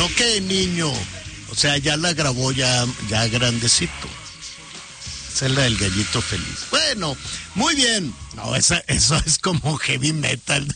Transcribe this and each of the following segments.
No, que niño. O sea, ya la grabó ya grandecito. Esa es la del Gallito Feliz. Bueno, muy bien. No, eso es como heavy metal.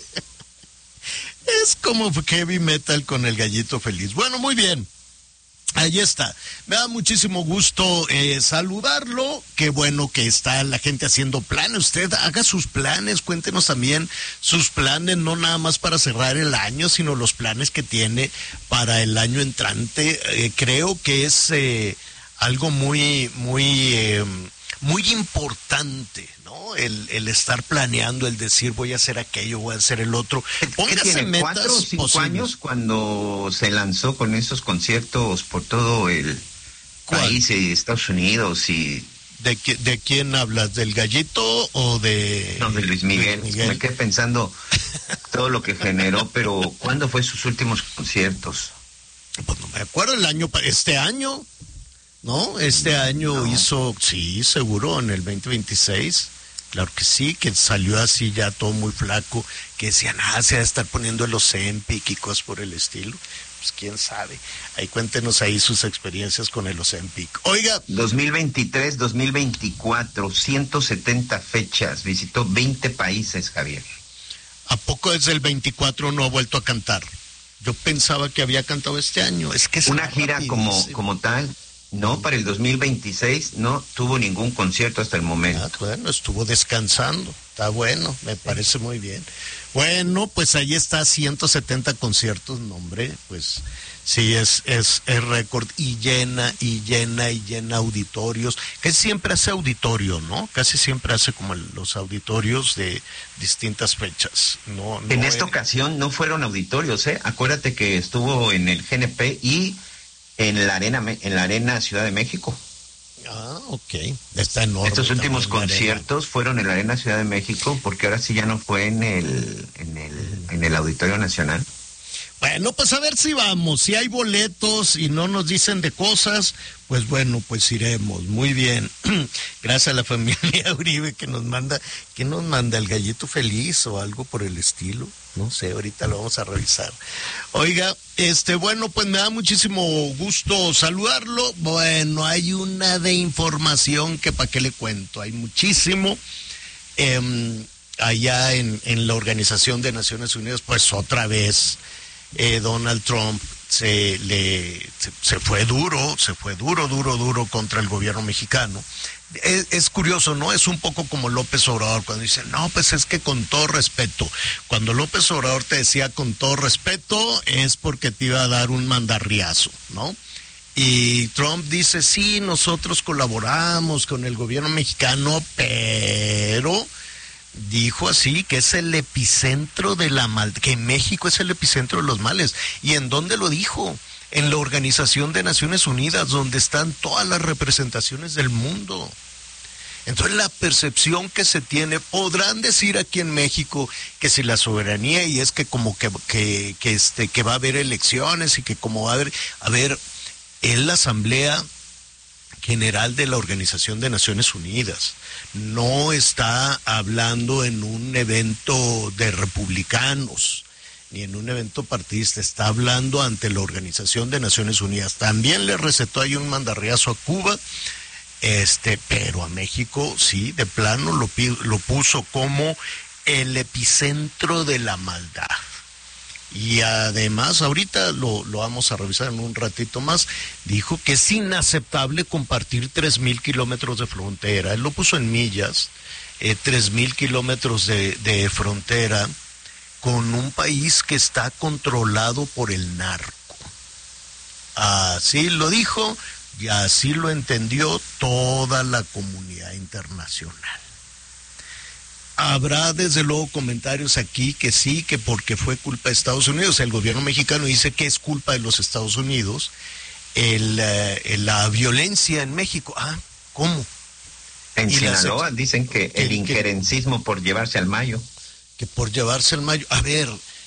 Es como heavy metal con el Gallito Feliz. Bueno, muy bien. Ahí está. Me da muchísimo gusto saludarlo. Qué bueno que está la gente haciendo planes. Usted haga sus planes, cuéntenos también sus planes, no nada más para cerrar el año, sino los planes que tiene para el año entrante. Creo que es algo muy importante, ¿no? El estar planeando, el decir voy a hacer aquello, voy a hacer el otro. Póngase metas. 4 o 5 posibles. Años cuando se lanzó con esos conciertos por todo el país y Estados Unidos y... ¿De quién hablas? ¿Del Gallito o de...? No, de Luis Miguel. Me quedé pensando todo lo que generó, pero ¿cuándo fue sus últimos conciertos? Pues no me acuerdo, este año... ¿No? Este año hizo, sí, seguro, en el 2026, claro que sí, que salió así ya todo muy flaco, que decían, se va a estar poniendo el Ozempic y cosas por el estilo. Pues quién sabe. Ahí cuéntenos ahí sus experiencias con el Ozempic. Oiga. 2023, 2024, 170 fechas, visitó 20 países, Javier. ¿A poco desde el 24 no ha vuelto a cantar? Yo pensaba que había cantado este año. Es que es una gira como tal. No, para el 2026 no tuvo ningún concierto hasta el momento. Bueno, estuvo descansando. Está bueno, me parece muy bien. Bueno, pues ahí está, 170 conciertos, no, hombre, pues sí, es récord y llena auditorios. Casi siempre hace auditorio, ¿no? Casi siempre hace como los auditorios de distintas fechas. No, en esta ocasión no fueron auditorios, ¿eh? Acuérdate que estuvo en el GNP y en la arena Ciudad de México. Ok. Está enorme. Estos últimos conciertos fueron en la Arena Ciudad de México, porque ahora sí ya no fue en el Auditorio Nacional. Bueno, pues a ver si vamos. Si hay boletos y no nos dicen de cosas, pues bueno, pues iremos. Muy bien. Gracias a la familia Uribe que nos manda el Gallito Feliz o algo por el estilo. No sé, ahorita lo vamos a revisar. Oiga, bueno, pues me da muchísimo gusto saludarlo. Bueno, hay una de información que para qué le cuento. Hay muchísimo. Allá en la Organización de Naciones Unidas, pues otra vez Donald Trump se fue duro contra el gobierno mexicano. Es curioso, ¿no? Es un poco como López Obrador cuando dice, no, pues es que con todo respeto. Cuando López Obrador te decía con todo respeto, es porque te iba a dar un mandarriazo, ¿no? Y Trump dice, sí, nosotros colaboramos con el gobierno mexicano, pero dijo así que es el epicentro de la maldad, que México es el epicentro de los males. ¿Y en dónde lo dijo? En la Organización de Naciones Unidas, donde están todas las representaciones del mundo. Entonces la percepción que se tiene, podrán decir aquí en México que si la soberanía y es que como que va a haber elecciones y que como va a haber es la Asamblea General de la Organización de Naciones Unidas. No está hablando en un evento de republicanos ni en un evento partidista, está hablando ante la Organización de Naciones Unidas. También le recetó ahí un mandarriazo a Cuba, pero a México sí, de plano lo puso como el epicentro de la maldad. Y además, ahorita lo vamos a revisar en un ratito más, dijo que es inaceptable compartir 3,000 kilómetros de frontera. Él lo puso en millas, 3,000 kilómetros de frontera con un país que está controlado por el narco. Así lo dijo y así lo entendió toda la comunidad internacional. Habrá desde luego comentarios aquí que sí, que porque fue culpa de Estados Unidos. El gobierno mexicano dice que es culpa de los Estados Unidos la violencia en México. ¿Cómo? En Sinaloa dicen que el injerencismo por llevarse al Mayo. Que por llevarse al Mayo. A ver,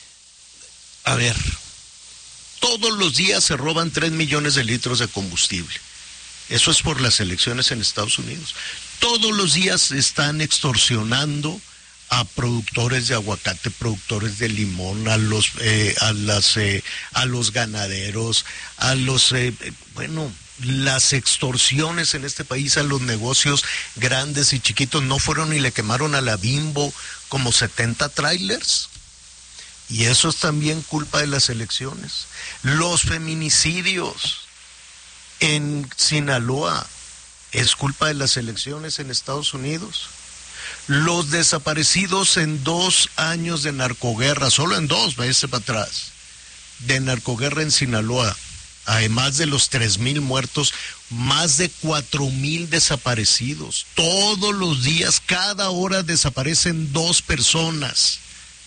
todos los días se roban 3 millones de litros de combustible. Eso es por las elecciones en Estados Unidos. Todos los días están extorsionando a productores de aguacate, productores de limón, a los ganaderos, las extorsiones en este país a los negocios grandes y chiquitos. No fueron y le quemaron a la Bimbo como 70 trailers. Y eso es también culpa de las elecciones. Los feminicidios en Sinaloa es culpa de las elecciones en Estados Unidos. Los desaparecidos en 2 años de narcoguerra, solo en 2, váyase para atrás, de narcoguerra en Sinaloa, además de los 3,000 muertos, más de 4,000 desaparecidos. Todos los días, cada hora desaparecen 2 personas.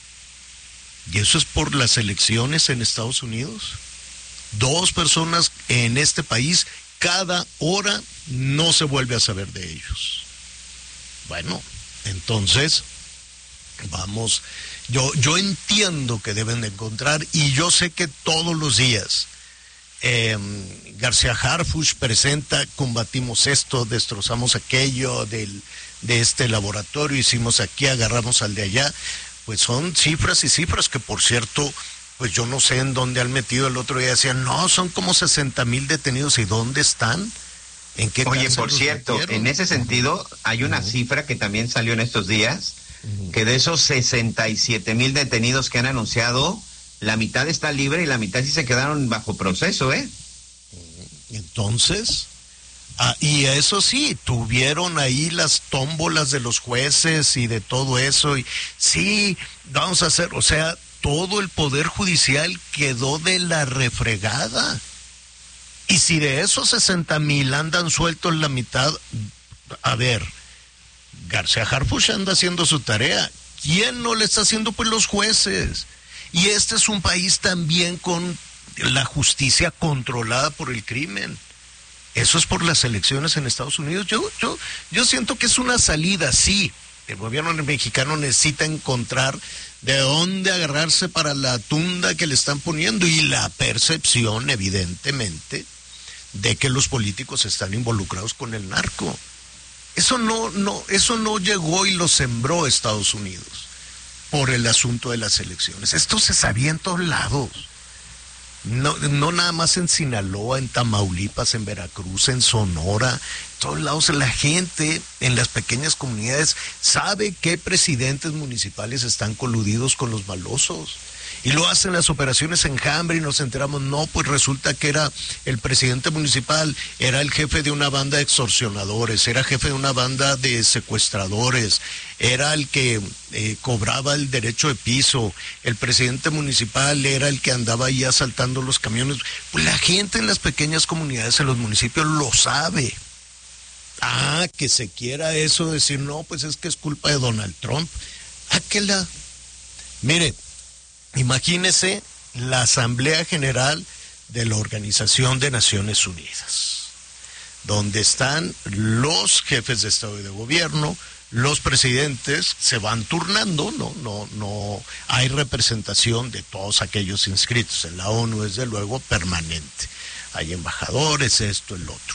Y eso es por las elecciones en Estados Unidos. 2 personas en este país, cada hora no se vuelve a saber de ellos. Bueno, entonces, vamos, yo entiendo que deben de encontrar, y yo sé que todos los días García Harfuch presenta, combatimos esto, destrozamos aquello de este laboratorio, hicimos aquí, agarramos al de allá. Pues son cifras y cifras que, por cierto, pues yo no sé en dónde han metido. El otro día decían, no, son como 60,000 detenidos. ¿Y dónde están? ¿En qué? Oye, por cierto, metieron? En ese sentido, hay una cifra que también salió en estos días, que de esos 67,000 detenidos que han anunciado, la mitad está libre y la mitad sí se quedaron bajo proceso, ¿eh? Entonces, y eso sí, tuvieron ahí las tómbolas de los jueces y de todo eso, y sí, vamos a hacer, o sea, todo el poder judicial quedó de la refregada. Y si de esos 60,000 andan sueltos la mitad, a ver, García Harfuch anda haciendo su tarea. ¿Quién no le está haciendo? Pues los jueces. Y este es un país también con la justicia controlada por el crimen. Eso es por las elecciones en Estados Unidos. Yo siento que es una salida, sí. El gobierno mexicano necesita encontrar de dónde agarrarse para la tunda que le están poniendo, y la percepción, evidentemente, de que los políticos están involucrados con el narco. Eso no llegó y lo sembró Estados Unidos por el asunto de las elecciones. Esto se sabía en todos lados. No nada más en Sinaloa, en Tamaulipas, en Veracruz, en Sonora, en todos lados. La gente en las pequeñas comunidades sabe que presidentes municipales están coludidos con los malosos. Y lo hacen las operaciones Enjambre y nos enteramos, no, pues resulta que era el presidente municipal, era el jefe de una banda de extorsionadores, era jefe de una banda de secuestradores, era el que cobraba el derecho de piso, el presidente municipal era el que andaba ahí asaltando los camiones. Pues la gente en las pequeñas comunidades, en los municipios, lo sabe. Que se quiera eso, decir, no, pues es que es culpa de Donald Trump. Mire, imagínese la Asamblea General de la Organización de Naciones Unidas, donde están los jefes de Estado y de Gobierno, los presidentes, se van turnando, no hay representación de todos aquellos inscritos. En la ONU, desde luego, permanente. Hay embajadores, esto, el otro.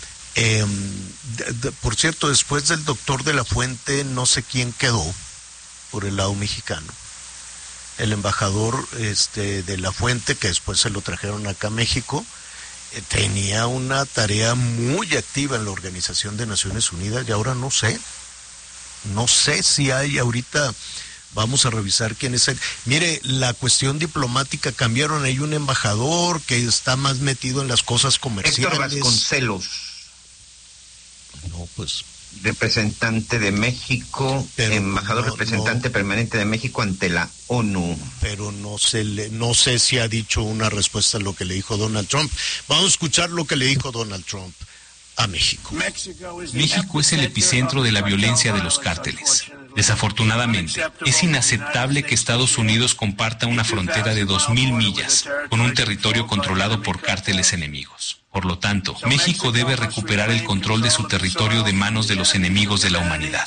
Por cierto, después del doctor de la Fuente, no sé quién quedó por el lado mexicano. El embajador de la Fuente, que después se lo trajeron acá a México, tenía una tarea muy activa en la Organización de Naciones Unidas, y ahora no sé si hay ahorita. Vamos a revisar quién es él. Mire, la cuestión diplomática, cambiaron, hay un embajador que está más metido en las cosas comerciales. Héctor Vasconcelos. No, pues, representante de México, embajador representante permanente de México ante la ONU. Pero no sé si ha dicho una respuesta a lo que le dijo Donald Trump. Vamos a escuchar lo que le dijo Donald Trump a México. México es el epicentro de la violencia de los cárteles. Desafortunadamente, es inaceptable que Estados Unidos comparta una frontera de 2,000 millas con un territorio controlado por cárteles enemigos. Por lo tanto, México debe recuperar el control de su territorio de manos de los enemigos de la humanidad.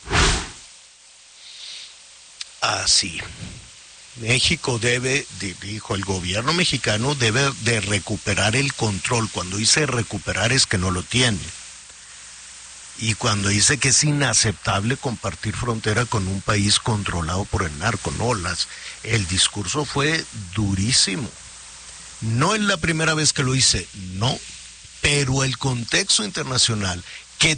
Así. México dijo el gobierno mexicano, debe de recuperar el control. Cuando dice recuperar es que no lo tiene. Y cuando dice que es inaceptable compartir frontera con un país controlado por el narco, no, el discurso fue durísimo. No es la primera vez que lo hice, no, pero el contexto internacional, que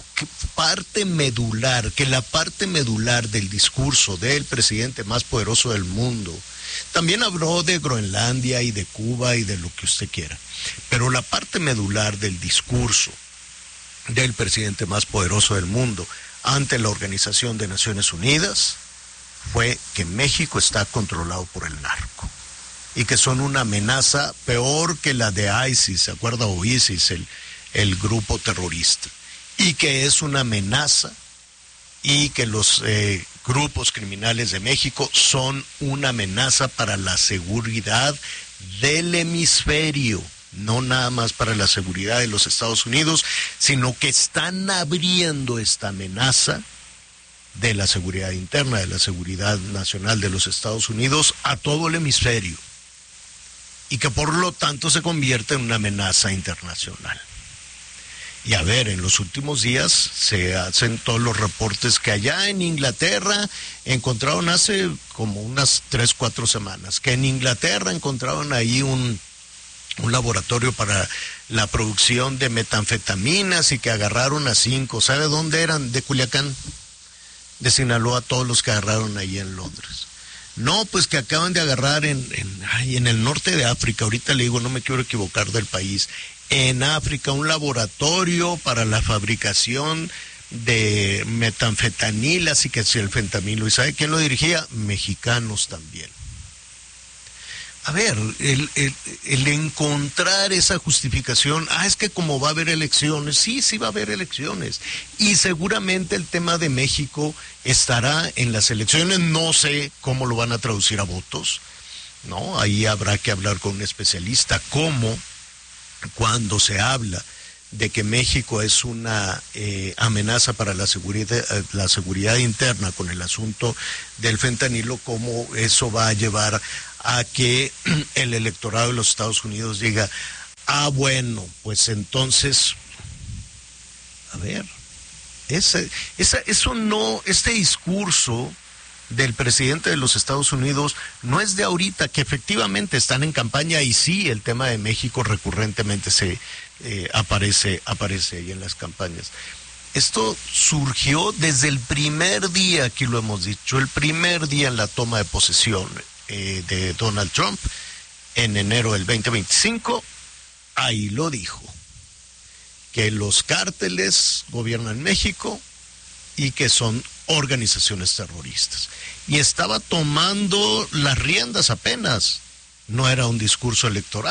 la parte medular del discurso del presidente más poderoso del mundo, también habló de Groenlandia y de Cuba y de lo que usted quiera, pero la parte medular del discurso del presidente más poderoso del mundo ante la Organización de Naciones Unidas fue que México está controlado por el narco y que son una amenaza peor que la de ISIS, ¿se acuerda? O ISIS, el grupo terrorista, y que es una amenaza y que los grupos criminales de México son una amenaza para la seguridad del hemisferio, no nada más para la seguridad de los Estados Unidos, sino que están abriendo esta amenaza de la seguridad interna, de la seguridad nacional de los Estados Unidos a todo el hemisferio, y que por lo tanto se convierte en una amenaza internacional. Y a ver, en los últimos días se hacen todos los reportes que allá en Inglaterra encontraron hace como unas 3-4 semanas, que en Inglaterra encontraron ahí un laboratorio para la producción de metanfetaminas y que agarraron a 5, ¿sabe dónde eran? De Culiacán, de Sinaloa, todos los que agarraron ahí en Londres. No, pues que acaban de agarrar en el norte de África, ahorita le digo, no me quiero equivocar del país, en África, un laboratorio para la fabricación de metanfetanilas y que si el fentanilo, ¿y sabe quién lo dirigía? Mexicanos también. A ver, el encontrar esa justificación, es que como va a haber elecciones, sí va a haber elecciones, y seguramente el tema de México estará en las elecciones, no sé cómo lo van a traducir a votos, ¿no? Ahí habrá que hablar con un especialista, cómo cuando se habla de que México es una amenaza para la seguridad interna con el asunto del fentanilo, cómo eso va a llevar a que el electorado de los Estados Unidos diga, bueno, pues entonces, a ver, eso no, este discurso del presidente de los Estados Unidos no es de ahorita, que efectivamente están en campaña y sí, el tema de México recurrentemente aparece ahí en las campañas. Esto surgió desde el primer día, aquí lo hemos dicho, el primer día en la toma de posesión de Donald Trump en enero del 2025, ahí lo dijo, que los cárteles gobiernan México y que son organizaciones terroristas. Y estaba tomando las riendas apenas, no era un discurso electoral.